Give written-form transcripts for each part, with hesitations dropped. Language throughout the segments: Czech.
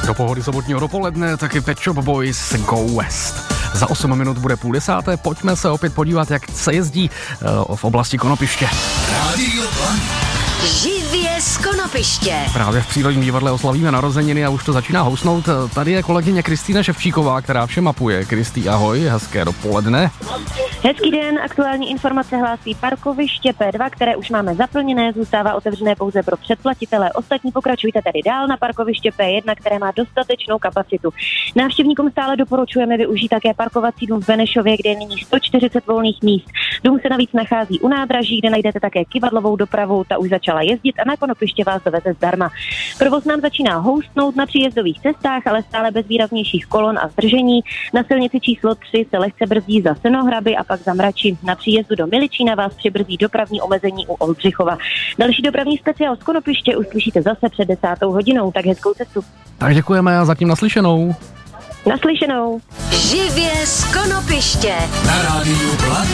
Do pohody sobotního dopoledne taky Pet Shop Boys Go West. Za 8 minut bude 9:30. Pojďme se opět podívat, jak se jezdí v oblasti Konopiště. Radio Živě z Konopiště. Právě v Přírodním divadle oslavíme narozeniny a už to začíná housnout. Tady je kolegyně Kristýna Ševčíková, která vše mapuje. Kristý, ahoj, hezké dopoledne. Hezký den, aktuální informace hlásí parkoviště P2, které už máme zaplněné, zůstává otevřené pouze pro předplatitele. Ostatní pokračujte tedy dál na parkoviště P1, které má dostatečnou kapacitu. Návštěvníkům stále doporučujeme využít také parkovací dům v Benešově, kde je nyní 140 volných míst. Dům se navíc nachází u nádraží, kde najdete také kyvadlovou dopravu, ta už začala jezdit a na Konopiště vás doveze zdarma. Provoz nám začíná houstnout na příjezdových cestách, ale stále bez výraznějších kolon a zdržení. Na silnici číslo 3 se lehce brzdí za Senohraby a pak za Mrači. Na příjezdu do Miličína vás přibrzdí dopravní omezení u Oldřichova. Další dopravní speciál z Konopiště uslyšíte zase před 10. hodinou, tak hezkou cestu. Tak děkujeme a zatím naslyšenou. Naslyšenou. Živě z Konopiště. na rádiu Plan.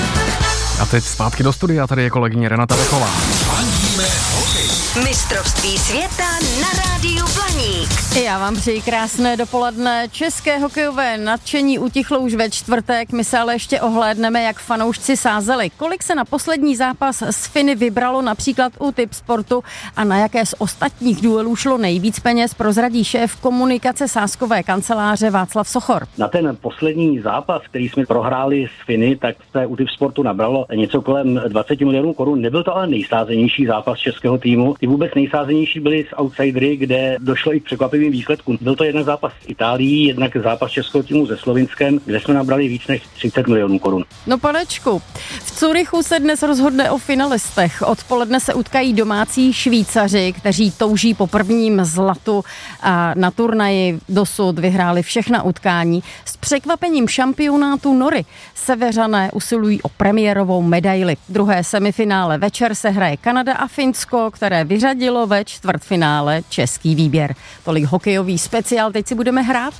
A teď zpátky do studia, tady je kolegyně Renata Bechová. Fandíme hokej. Mistrovství světa na rádiu Blaník. Já vám přeji krásné dopoledne. České hokejové nadšení utichlo už ve čtvrtek, my se ale ještě ohlédneme, jak fanoušci sázeli. Kolik se na poslední zápas s Finy vybralo například u Tipsportu a na jaké z ostatních duelů šlo nejvíc peněz, prozradí šéf komunikace sázkové kanceláře Václav Sochor. Na ten poslední zápas, který jsme prohráli s Finy, tak se u Tipsportu nabralo něco kolem 20 milionů korun. Nebyl to ale nejsázenější zápas českého týmu. Ty vůbec nejsázenější byly s outsidery, kde došlo i k překvapivým výsledkům. Byl to jednak zápas s Itálií, jednak zápas českého týmu se Slovinskem, kde jsme nabrali víc než 30 milionů korun. No panečku, v Curychu se dnes rozhodne o finalistech. Odpoledne se utkají domácí Švýcaři, kteří touží po prvním zlatu a na turnaji dosud vyhráli všechna utkání. S překvapením šampionátu Nory Seveřané usilují o premiérovou medaili. Druhé semifinále večer se hraje Kanada a Finsko, které vyřadilo ve čtvrtfinále český výběr. Tolik hokejový speciál, teď si budeme hrát.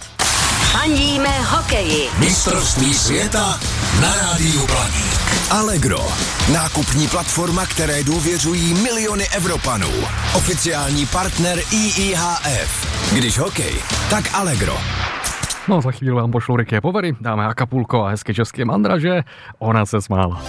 Fandíme hokeji. Mistrovství světa na rádiu Blaník. Allegro. Nákupní platforma, které důvěřují miliony Evropanů. Oficiální partner IIHF. Když hokej, tak Allegro. No, za chvíli vám pošlu Ricky Povery, dáme Acapulco a hezky české mandraže. Ona se smála.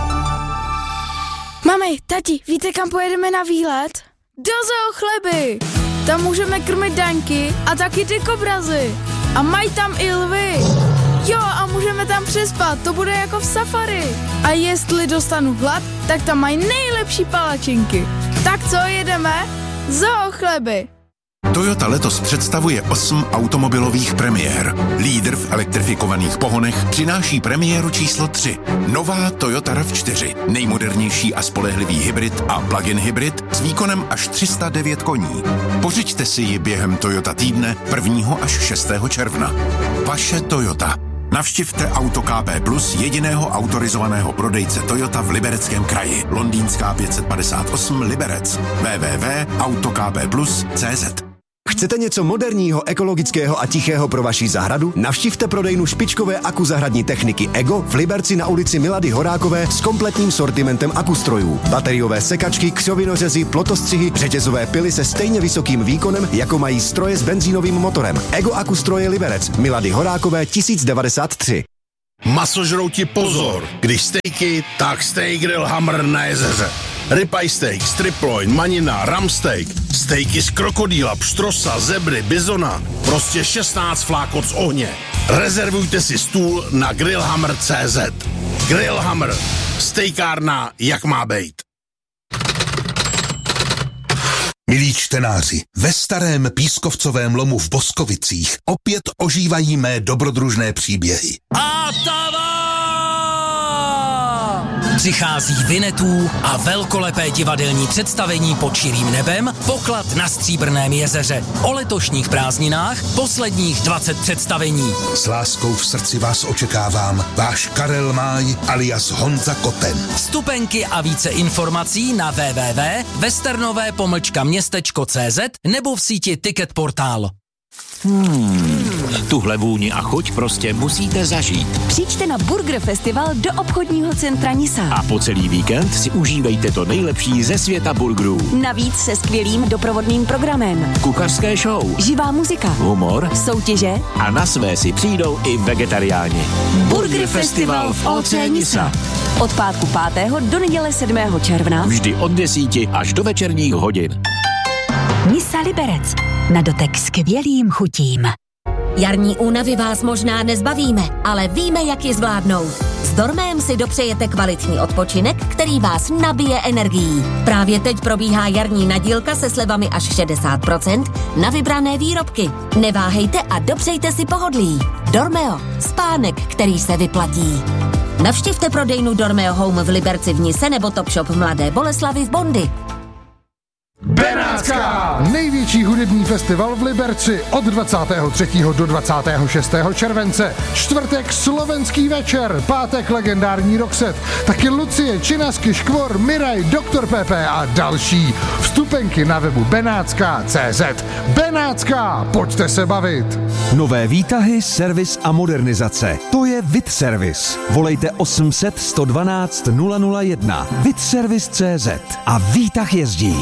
Mami, tati, víte, kam pojedeme na výlet? Do Zoo Chleby! Tam můžeme krmit daňky a taky ty kobrazy. A mají tam i lvy. Jo, a můžeme tam přespat, to bude jako v safari. A jestli dostanu hlad, tak tam mají nejlepší palačinky. Tak co, jedeme? Zoo Chleby! Toyota letos představuje 8 automobilových premiér. Lídr v elektrifikovaných pohonech přináší premiéru číslo 3. Nová Toyota RAV4. Nejmodernější a spolehlivý hybrid a plug-in hybrid s výkonem až 309 koní. Pořiďte si ji během Toyota týdne 1. až 6. června. Vaše Toyota. Navštivte Auto KP Plus, jediného autorizovaného prodejce Toyota v Libereckém kraji. Londýnská 558 Liberec. www.autokpplus.cz. Chcete něco moderního, ekologického a tichého pro vaši zahradu? Navštivte prodejnu špičkové akuzahradní techniky EGO v Liberci na ulici Milady Horákové s kompletním sortimentem akustrojů. Bateriové sekačky, křovinořezy, plotostřihy, řetězové pily se stejně vysokým výkonem, jako mají stroje s benzínovým motorem. EGO Akustroje Liberec, Milady Horákové 1093. Masožrouti pozor, když stejky, tak Steak Grill Hammer na jezeře. Ribeye steak, striploin, manina, ram steak, stejky z krokodýla, pštrosa, zebry, bizona, prostě 16 flákot z ohně. Rezervujte si stůl na grillhammer.cz. Grillhammer, stejkárna jak má bejt. Milí čtenáři, ve starém pískovcovém lomu v Boskovicích opět ožívají mé dobrodružné příběhy. Přichází Vinetů a velkolepé divadelní představení pod širým nebem, Poklad na Stříbrném jezeře. O letošních prázdninách posledních 20 představení. S láskou v srdci vás očekávám, váš Karel Máj alias Honza Koten. Vstupenky a více informací na www.westernové-městečko.cz nebo v síti Ticket Portál. Tuhle vůni a chuť prostě musíte zažít. Přijďte na Burger Festival do obchodního centra Nisa. A po celý víkend si užívejte to nejlepší ze světa burgerů. Navíc se skvělým doprovodným programem. Kuchařské show. Živá muzika. Humor. Soutěže. A na své si přijdou i vegetariáni. Burger Festival v O3 Nisa. Od pátku 5. do neděle 7. června. Vždy od 10 až do večerních hodin. Nisa Liberec. Na dotek skvělým chutím. Jarní únavy vás možná nezbavíme, ale víme, jak ji zvládnout. S Dormem si dopřejete kvalitní odpočinek, který vás nabije energií. Právě teď probíhá jarní nadílka se slevami až 60% na vybrané výrobky. Neváhejte a dopřejte si pohodlí. Dormeo. Spánek, který se vyplatí. Navštivte prodejnu Dormeo Home v Liberci v Nise nebo Topshop v Mladé Boleslavi v Bondy. Benátská! Největší hudební festival v Liberci od 23. do 26. července. Čtvrtek slovenský večer, pátek legendární Roxette, taky Lucie, Činasky, Škvor, Miraj, Dr. Pepe a další. Vstupenky na webu benátska.cz. Benátská, pojďte se bavit! Nové výtahy, servis a modernizace. To je VidService. Volejte 800 112 001. VidService.cz a výtah jezdí.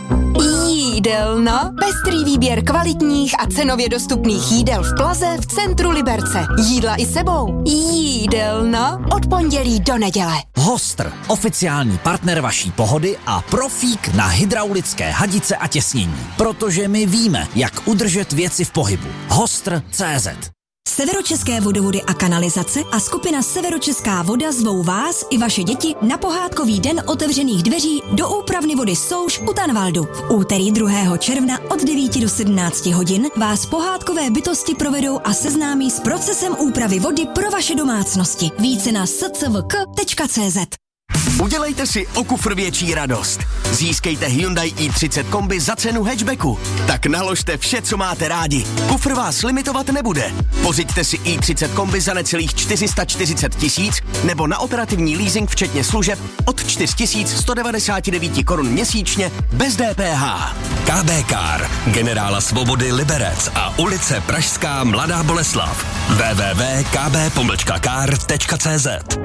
Jídelna. Pestrý výběr kvalitních a cenově dostupných jídel v Plaze v centru Liberce. Jídla i sebou. Jídelna. Od pondělí do neděle. Hostr, oficiální partner vaší pohody a profík na hydraulické hadice a těsnění. Protože my víme, jak udržet věci v pohybu. Hostr.cz. Severočeské vodovody a kanalizace a skupina Severočeská voda zvou vás i vaše děti na pohádkový den otevřených dveří do úpravny vody Souš u Tanvaldu. V úterý 2. června od 9 do 17 hodin vás pohádkové bytosti provedou a seznámí s procesem úpravy vody pro vaše domácnosti. Více na scvk.cz. Udělejte si o kufr větší radost. Získejte Hyundai i30 kombi za cenu hatchbacku. Tak naložte vše, co máte rádi. Kufr vás limitovat nebude. Pořiďte si i30 kombi za necelých 440 000 nebo na operativní leasing včetně služeb od 4199 korun měsíčně bez DPH. KB Car, Generála Svobody Liberec a ulice Pražská Mladá Boleslav. www.kb-car.cz.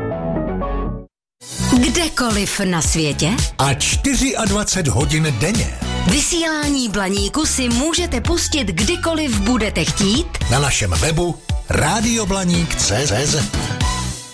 Kdekoliv na světě a 24 hodin denně. Vysílání Blaníku si můžete pustit kdykoliv budete chtít na našem webu radioblaník.cz.